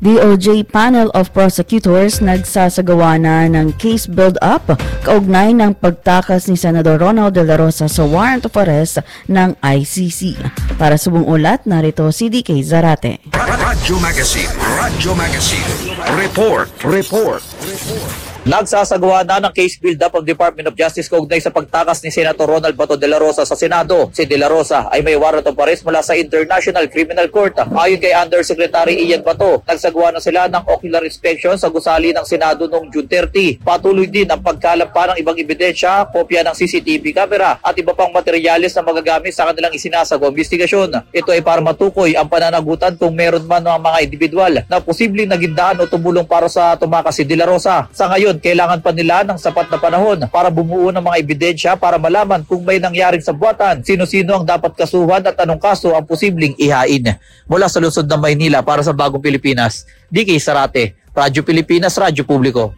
DOJ Panel of Prosecutors nagsasagawa na ng case build-up kaugnay ng pagtakas ni Senador Ronald De La Rosa sa warrant of arrest ng ICC. Para sa buong ulat, narito si DK Zarate. Radyo Magazine. Report. Nagsasagawa na ng case build-up of Department of Justice kaugnay sa pagtakas ni Senator Ronald Bato de la Rosa sa Senado. Si De La Rosa ay may warrant of arrest mula sa International Criminal Court. Ayon kay Undersecretary Ian Bato, nagsagawa na sila ng ocular inspection sa gusali ng Senado noong June 30. Patuloy din ang pagkalap pa ng ibang ebidensya, kopya ng CCTV camera at iba pang materyales na magagamit sa kanilang isinasagawang investigasyon. Ito ay para matukoy ang pananagutan kung meron man ng mga individual na posibleng naging daan o tumulong para sa tumakas si De La Rosa. Sa ngayon, kailangan pa nila ng sapat na panahon para bumuo ng mga ebidensya para malaman kung may nangyaring sabuatan, sino-sino ang dapat kasuhan at anong kaso ang posibleng ihain. Mula sa lungsod ng Maynila para sa Bagong Pilipinas, DK Zarate, Radyo Pilipinas, Radyo Publiko.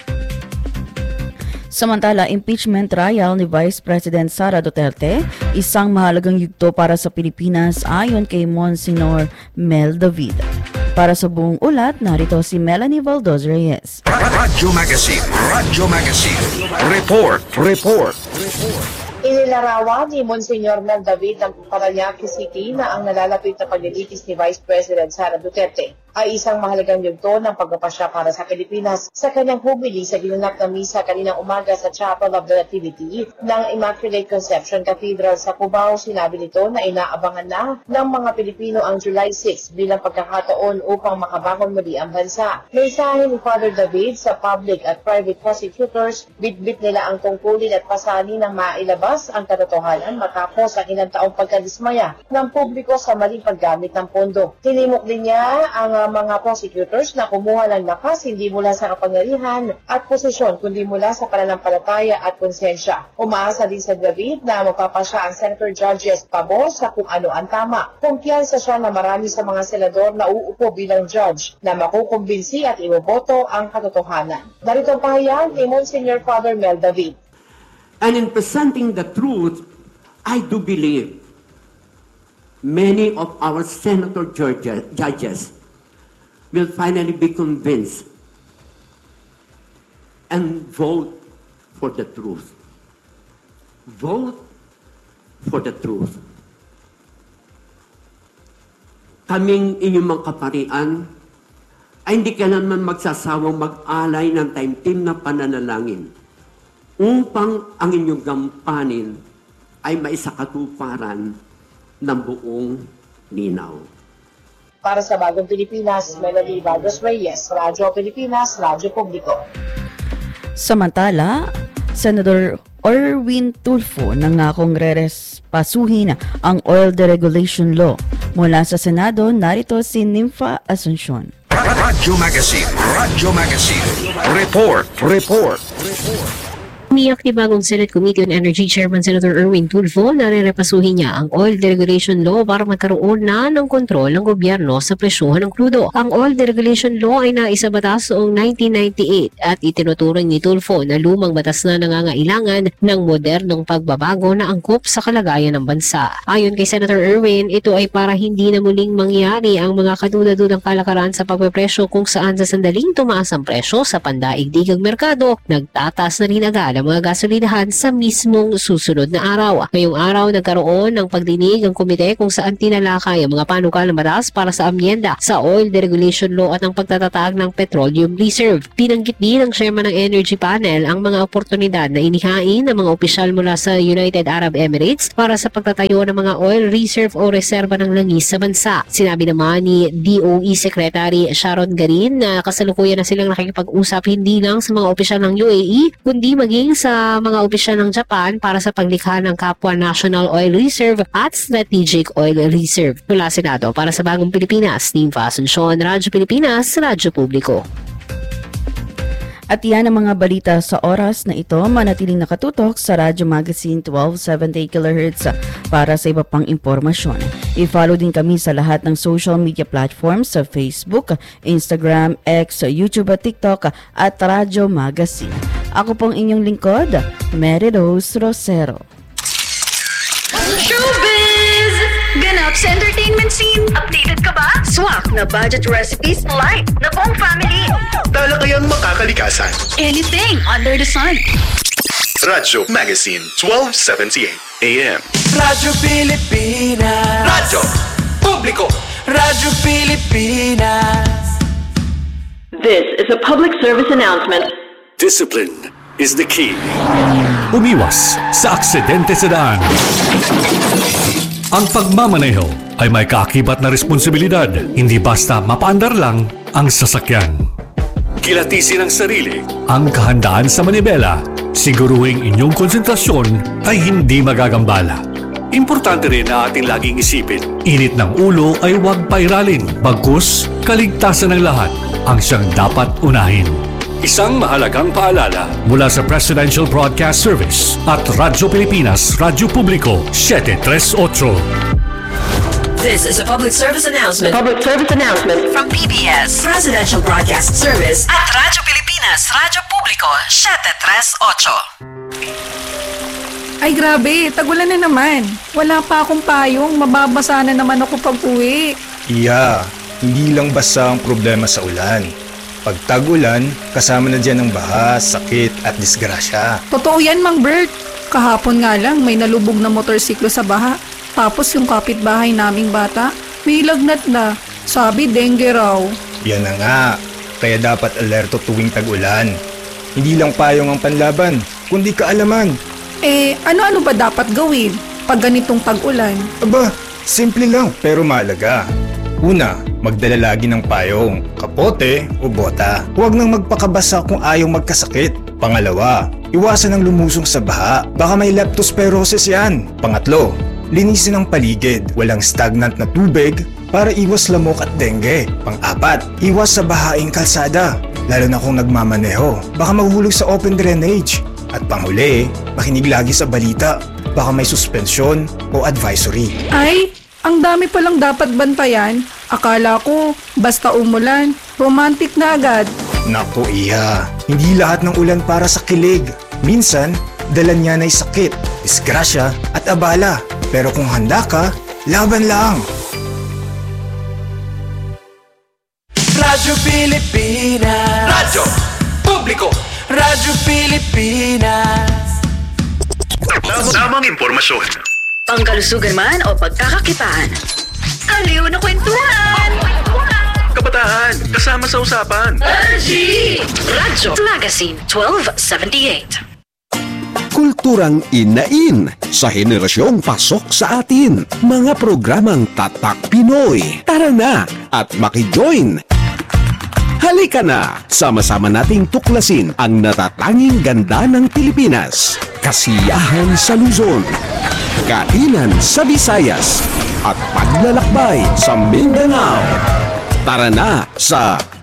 Samantala, impeachment trial ni Vice President Sara Duterte, isang mahalagang yugto para sa Pilipinas ayon kay Monsignor Mel David. Para sa buong ulat, narito si Melanie Valdez Reyes. Radyo Magazine. Report. Inilarawan ni Monsignor Mel David ng Parañaque City na ang nalalapit na paglilitis ni Vice President Sara Duterte ay isang mahalagang yugto ng pagpapasya para sa Pilipinas sa kanyang humili sa ginanap na misa kaninang umaga sa Chapel of the Nativity ng Immaculate Conception Cathedral sa Cubao. Sinabi nito na inaabangan na ng mga Pilipino ang July 6 bilang pagkakataon upang makabangon muli ang bansa. Mensahe ni Father David sa public at private prosecutors, bitbit nila ang tungkulin at pasanin ng mailabas ang katotohanan matapos ang ilang taong pagkadismaya ng publiko sa maling paggamit ng pondo. Tinimok din niya ang mga prosecutors na kumuha ng lakas hindi mula sa kapangyarihan at posisyon kundi mula sa pananampalataya at konsensya. Umaasa din sa David na magpapasya ang Senator Judges pabor sa kung ano ang tama. Kumpiyansa siya na marami sa mga senador na uupo bilang judge na makukumbinsi at iboboto ang katotohanan. Narito ang pahayag ni Monsignor Father Mel David. And in presenting the truth, I do believe many of our senator judges will finally be convinced and vote for the truth. Vote for the truth. Kaming inyong mga kaparian ay hindi ka naman magsasawang mag-alay ng taimtim na pananalangin upang ang inyong gampanin ay maisakatuparan ng buong linaw. Para sa Bagong Pilipinas, Melanie Valdez Reyes, Radyo Pilipinas, Radyo Publiko. Samantala, Senator Erwin Tulfo nangakong pasuhin ang oil deregulation law. Mula sa Senado, narito si Nympha Asuncion. Radyo Magazine. Report. Umiyak ni bagong Senate Committee on Energy Chairman Senator Erwin Tulfo na rerepasuhin niya ang oil deregulation law para magkaroon na ng kontrol ng gobyerno sa presyohan ng krudo. Ang oil deregulation law ay naisabatas noong 1998 at itinuturing ni Tulfo na lumang batas na nangangailangan ng modernong pagbabago na angkop sa kalagayan ng bansa. Ayon kay Senator Erwin, ito ay para hindi na muling mangyari ang mga kadudadudang kalakaran sa pagpepresyo kung saan sa sandaling tumaas ang presyo sa pandaigdigang merkado, nagtataas na rin agad ang mga gasolinahan sa mismong susunod na araw. Ngayong araw, nagkaroon ng pagdinig ang komite kung saan tinalakay ang mga panukalang batas para sa amyenda sa oil deregulation law at ang pagtatatag ng petroleum reserve. Binanggit din ng chairman ng Energy Panel ang mga oportunidad na inihain ng mga opisyal mula sa United Arab Emirates para sa pagtatayo ng mga oil reserve o reserba ng langis sa bansa. Sinabi naman ni DOE Secretary Sharon Garin na kasalukuyan na silang nakikipag-usap hindi lang sa mga opisyal ng UAE kundi maging sa mga opisyal ng Japan para sa paglikha ng kapwa National Oil Reserve at Strategic Oil Reserve. Mula Senado para sa Bagong Pilipinas, Nympha Asuncion, Radyo Pilipinas, Radyo Publiko. At yan ang mga balita sa oras na ito. Manatiling nakatutok sa Radyo Magazine 1270 kHz para sa iba pang impormasyon. I-follow din kami sa lahat ng social media platforms sa Facebook, Instagram, X, YouTube at TikTok at Radyo Magazine. Ako pong inyong lingkod, Mary Rose Rosero. Showbiz! Ganap sa entertainment scene. Updated ka ba? Swak! na budget recipes, light na buong family. Talakayang makakalikasan. Anything under the sun. Radyo Magazine 1278 AM. Radyo Pilipinas. Radyo Publiko. Radyo Pilipinas. This is a public service announcement. Discipline is the key. Umiwas sa aksidente sa daan. Ang pagmamaneho ay may kaakibat na responsibilidad, hindi basta mapaandar lang ang sasakyan. Kilatisin ang sarili, ang kahandaan sa manibela, siguruhing inyong konsentrasyon ay hindi magagambala. Importante rin na ating laging isipin, init ng ulo ay huwag pairalin, bagkus kaligtasan ng lahat ang siyang dapat unahin. Isang mahalagang paalala mula sa Presidential Broadcast Service at Radyo Pilipinas, Radyo Publiko 738. This is a public service announcement. Public service announcement From PBS, Presidential Broadcast Service at Radyo Pilipinas, Radyo Publiko 738. Ay grabe, tagulan na naman. Wala pa akong payong, mababasa na naman ako pag-uwi. Iya, hindi lang basta ang problema sa ulan. Pag tag-ulan, kasama na dyan ang baha, sakit at disgrasya. Totoo yan, Mang Bert. Kahapon nga lang may nalubog na motorsiklo sa baha. Tapos yung kapitbahay naming bata, may lagnat na. Sabi, dengue raw. Yan na nga, kaya dapat alerto tuwing tag-ulan. Hindi lang payong ang panlaban, kundi kaalaman. Ano-ano ba dapat gawin pag ganitong tag-ulan? Aba, simple lang pero mahalaga. Una, magdala lagi ng payong, kapote o bota. Huwag nang magpakabasa kung ayaw magkasakit. Pangalawa, iwasan ang lumusong sa baha. Baka may leptospirosis yan. Pangatlo, linisin ang paligid. Walang stagnant na tubig para iwas lamok at dengue. Pang-apat, iwas sa bahaing kalsada. Lalo na kung nagmamaneho. Baka mahulog sa open drainage. At panghuli, makinig lagi sa balita. Baka may suspensyon o advisory. Ay, ang dami palang dapat bantayan. Akala ko, basta umulan, romantic na agad. Naku iya, hindi lahat ng ulan para sa kilig. Minsan, dala niya na'y sakit, disgrasya at abala. Pero kung handa ka, laban lang. Radyo Pilipinas. Radyo Publiko. Radyo Pilipinas. Tamang impormasyon. Pangkalusugan man o pagkakakitaan. Aliw na kwentuhan! Kabataan, kasama sa usapan. Radyo Magazine 1278. Kulturang inain sa henerasyong pasok sa atin. Mga programang Tatak Pinoy. Tara na at maki-join. Halika na! Sama-sama nating tuklasin ang natatanging ganda ng Pilipinas. Kasiyahan sa Luzon, kainan sa Visayas, at paglalakbay sa Mindanao. Tara na sa